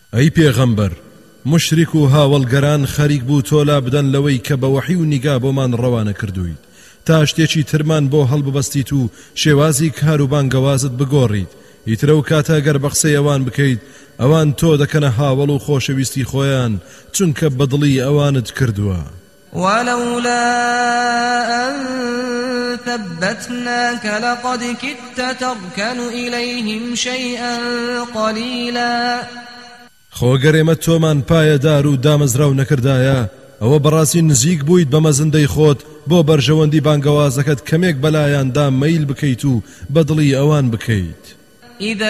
ئەی پێغەمبەر مشریک و هاوڵگەران خەریک بوو تۆلا بدەن لەوەی کە بە وەحی و نیگا بۆمان ڕەوانە کردوویت تا شتێکی ترمان بۆ هەڵببەستیت و شێوازی کار و بانگەوازت بگۆڕیت ئیترە و کاتە گەر بە قسەی ئەوان بکەیت ئەوان تۆ دەکەنە هاوڵ و خۆشەویستی خۆیان چونکە بەدڵی ئەوانت کردووە ولولا أن ثبتناك لقد كدت تركن إليهم شيئا قليلا خۆگەرێمە تۆمان پایەدار و دامەزراو نەکردایە ئەوە بەڕاستی نزیک بوویت بە مەزندەی خۆت بۆ بەرژەوەندی بانگەوازەکەت کەمێک بەلایاندا مەیل بکەیت و بەدڵی ئەوان بکەیت